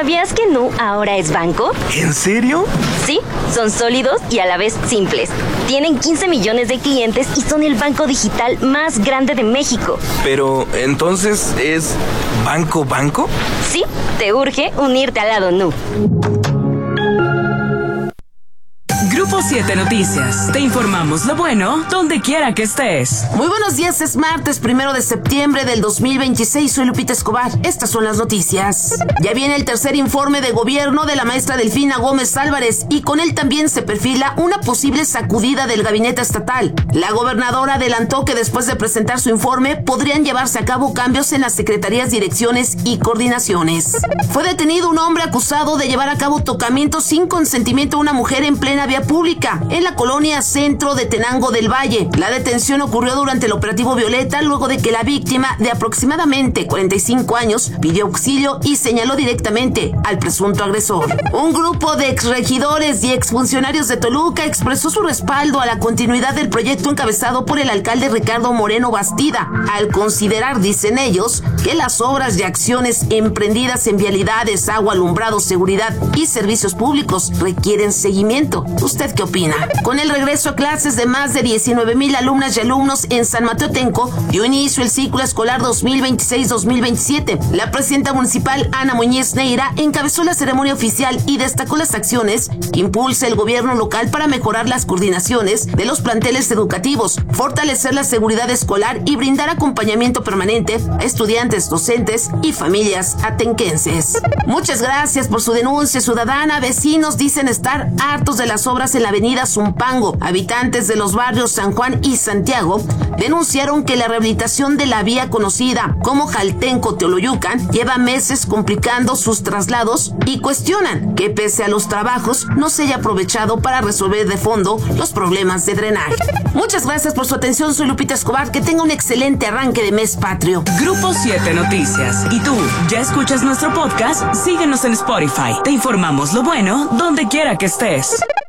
¿Sabías que Nu ahora es banco? ¿En serio? Sí, son sólidos y a la vez simples. Tienen 15 millones de clientes y son el banco digital más grande de México. Pero, ¿entonces es banco? Sí, te urge unirte al lado Nu. Grupo 7 Noticias. Te informamos lo bueno donde quiera que estés. Muy buenos días, es martes 1 de septiembre del 2026. Soy Lupita Escobar. Estas son las noticias. Ya viene el tercer informe de gobierno de la maestra Delfina Gómez Álvarez y con él también se perfila una posible sacudida del gabinete estatal. La gobernadora adelantó que después de presentar su informe podrían llevarse a cabo cambios en las secretarías, direcciones y coordinaciones. Fue detenido un hombre acusado de llevar a cabo tocamientos sin consentimiento a una mujer en plena vía pública en la colonia Centro de Tenango del Valle. La detención ocurrió durante el operativo Violeta luego de que la víctima, de aproximadamente 45 años, pidió auxilio y señaló directamente al presunto agresor. Un grupo de exregidores y exfuncionarios de Toluca expresó su respaldo a la continuidad del proyecto encabezado por el alcalde Ricardo Moreno Bastida, al considerar, dicen ellos, que las obras y acciones emprendidas en vialidades, agua, alumbrado, seguridad y servicios públicos requieren seguimiento. ¿Usted qué opina? Con el regreso a clases de más de 19,000 alumnas y alumnos en San Mateo Tenco, dio inicio el ciclo escolar 2026-2027. La presidenta municipal, Ana Muñiz Neira, encabezó la ceremonia oficial y destacó las acciones que impulsa el gobierno local para mejorar las coordinaciones de los planteles educativos, fortalecer la seguridad escolar y brindar acompañamiento permanente a estudiantes, docentes y familias atenquenses. Muchas gracias por su denuncia ciudadana. Vecinos dicen estar hartos de las obras en la avenida Zumpango. Habitantes de los barrios San Juan y Santiago denunciaron que la rehabilitación de la vía conocida como Jaltenco-Teoloyucan lleva meses complicando sus traslados y cuestionan que pese a los trabajos no se haya aprovechado para resolver de fondo los problemas de drenaje. Muchas gracias por su atención. Soy Lupita Escobar. Que tenga un excelente arranque de mes patrio. Grupo 7 Noticias. ¿Y tú ya escuchas nuestro podcast? Síguenos en Spotify. Te informamos lo bueno donde quiera que estés.